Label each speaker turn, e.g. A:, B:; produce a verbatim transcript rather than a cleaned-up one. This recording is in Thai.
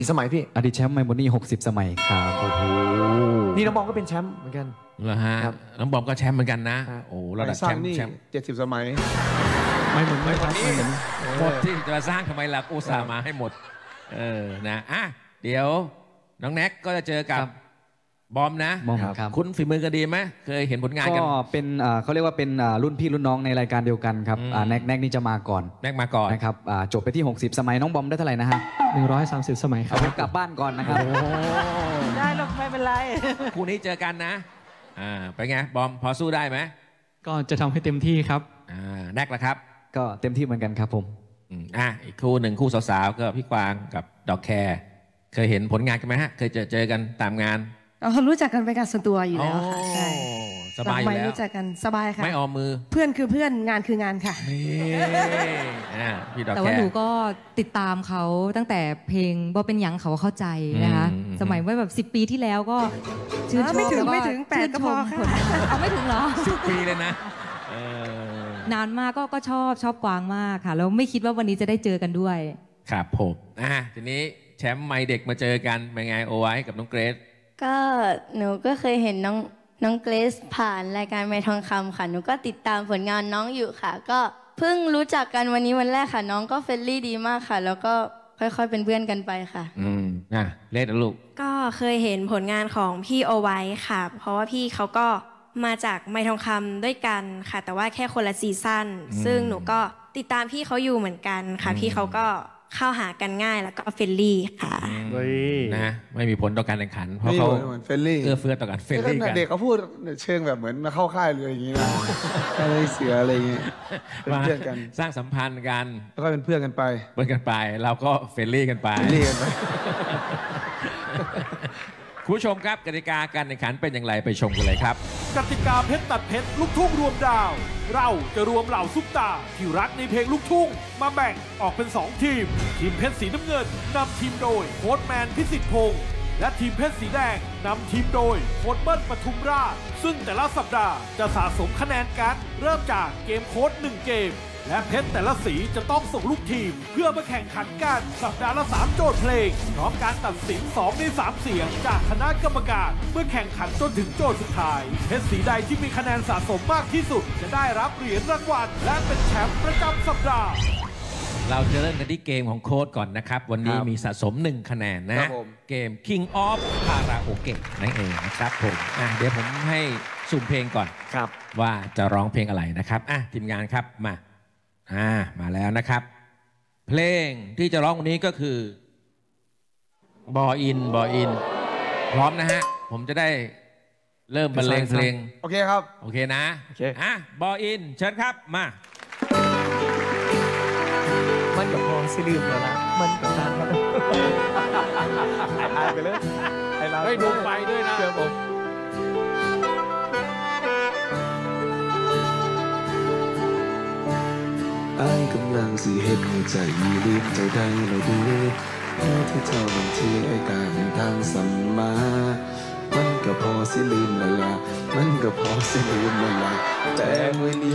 A: กี่สมัยพี่
B: อดีตแชมป์ไมโมนี่หกสิบสมัยครับโอ้โห
A: นี่น้องบอมก็เป็นแชมป์เหมือนกัน
C: เหรอฮะน้องบอมก็แชมป์เหมือนกันนะโอ้ระดับแชมป์แชมป์
D: เจ็ดสิบสมัย
A: ไม่เหมือนไม่ครับไม่เหมือน
C: หมดที่จะสร้างทำไมล่ะอุตส่าห์มาให้หมดเออนะอ่ะเดี๋ยวน้องแน็กก็จะเจอกับบอมนะ
B: บอมครับ
C: คุณฝีมือกันดีไหมเคยเห็นผลงานกัน
B: ก็เป็นเขาเรียกว่าเป็นรุ่นพี่รุ่นน้องในรายการเดียวกันครับแน็กแน็กนี่จะมาก่อน
C: แน็กมาก่อน
B: นะครับจบไปที่หกสิบสมัยน้องบอมได้เท่าไหร่นะฮะ
A: หนึ่งร้อยสามสิบสมัยครับ
B: เอากลับบ้านก่อนนะครับ
E: ได้หรอกไม่เป็นไร
C: คู่นี้เจอกันนะอ่าไปไงบอมพอสู้ได้ไหม
A: ก็จะทำให้เต็มที่ครับ
C: อ่าแน็กล่ะครับ
B: ก็เต็มที่เหมือนกันครับผม
C: อ่ะอีกคู่หนึ่งคู่สาวๆก็พี่กวางกับดอกแคร์เคยเห็นผลงานกันไหมฮะเคยเจอเจอกันตามงาน
E: เรารู้จักกันเป็นการส่วนตัวอยู่แล้วค่ะใช่
C: สบายอยู่แล้ว
E: รู้จักกันสบายค่ะ
C: ไม่ออมมือ
E: เพื่อนคือเพื่อนงานคืองานค่ะ
C: นี่พี่ดอกแคร์
F: แต่ว่าหนูก็ติดตามเขาตั้งแต่เพลงบ่เป็นหยังเขาเข้าใจนะคะสมัยว่าแบบสิบปีที่แล้วก็ชื่นชม
E: ไม่ถึงไม่ถึงแปดก็พอค่ะ
F: เอาไม่ถึงเหรอ
C: สิบปีเลยนะ
F: นานมากก็ก็ชอบชอบกวางมากค่ะแล้วไม่คิดว่าวันนี้จะได้เจอกันด้วย
C: ครับผมอ่ะทีนี้แชมป์ไมเด็กมาเจอกันเป็นไงโอไว้กับน้องเกรซ
G: ก็หนูก็เคยเห็นน้องน้องเกรซผ่านรายการไมค์ทองคำค่ะหนูก็ติดตามผลงานน้องอยู่ค่ะก็เพิ่งรู้จักกันวันนี้วันแรกค่ะน้องก็เฟรนลี่ดีมากค่ะแล้วก็ค่อยๆเป็นเพื่อนกันไปค่ะ
C: อืมอ่ะเล่นนะลูก
H: ก็เคยเห็นผลงานของพี่โอไว้ค่ะเพราะว่าพี่เขาก็มาจากไมค์ทองคำด้วยกันค่ะแต่ว่าแค่คนละซีซั่นซึ่งหนูก็ติดตามพี่เขาอยู่เหมือนกันค่ะพี่เขาก็เข้าหากันง่ายแล้วก็เฟรนลี่ค่ะ
C: นะไม่มีผลต่อการแข่งขันเพราะเขา
D: เฟรนลี่
C: เอื้อเฟื้อต่อกันเฟรนลี่กัน
D: เด็กเขาพูดเชิงแบบเหมือนมาเข้าค่ายเลยอย่างนี้นะอะไรเสืออะไรอย่างนี้เป็นเพื่อนกัน
C: สร้างสัมพันธ์กัน
D: แล้วก็เป็นเพื่อนกันไป
C: เพื่อนกันไปเราก็เฟรนลี่กันไป
D: เฟรนลี่กันไป
C: คุณผู้ชมครับกติกาการแข่งขันเป็นอย่างไรไปชมกันเลยครับ
I: กติกาเพชรตัดเพชรลูกทุ่งรวมดาวเราจะรวมเหล่าซุปตาที่รักในเพลงลูกทุ่งมาแบ่งออกเป็นสองทีมทีมเพชรสีน้ำเงินนำทีมโดยโค้ชแมนพิสิทธิ์พงษ์และทีมเพชรสีแดงนำทีมโดยโค้ชเบิ้ลปทุมราชซึ่งแต่ละสัปดาห์จะสะสมคะแนนกันเริ่มจากเกมโค้ชหนึ่งเกมและเพชรแต่ละสีจะต้องส่งลูกทีมเพื่อมาแข่งขันกันสัปดาห์ละสามโจทย์เพลงพร้อมการตัดสินสองในสามเสียงจากคณะกรรมการเมื่อแข่งขันจนถึงโจทย์สุดท้ายเพชรสีใดที่มีคะแนนสะสมมากที่สุดจะได้รับเหรียญรางวัลและเป็นแชมป์ประจำสัปดาห์
C: เราจะเริ่มกันที่เกมของโค้ชก่อนนะครับวันนี้มีสะสมหนึ่งคะแนนนะเกม King of Karaoke นั่นเองนะครับผมอ่ะเดี๋ยวผมให้สุ่มเพลงก่อน
A: ครับ
C: ว่าจะร้องเพลงอะไรนะครับอ่ะทีมงานครับมาอ่ามาแล้วนะครับเพลงที่จะร้องวันนี้ก็คือบออินบออินพร้อมนะฮะผมจะได้เริ่มบรรเลงเพลง
D: โอเคครับ
C: โอเคนะโอเคอ่ะบออินเชิญครับมา
A: มันกับพองซิลืมแล้วนะมันกับทานครับ
D: ถ่ายไปเลย
C: เฮ้ยดูไปด้วยนะ
D: เชื่อผม
J: อายกำลังสิเฮ็ดหัวใจมีลืมเจ้าได้แล้วดูเมื่อที่เจ้าบางทีไอ้การเห็นทางสัมมามันก็พอสิลืมละละมันก็พอสิลืมละละแต่มื้อนี้